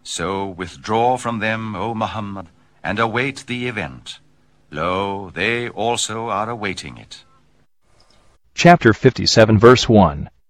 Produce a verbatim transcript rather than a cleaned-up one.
So withdraw from them, O Muhammad, and await the event. Lo, they also are awaiting it. Chapter fifty-seven, verse one.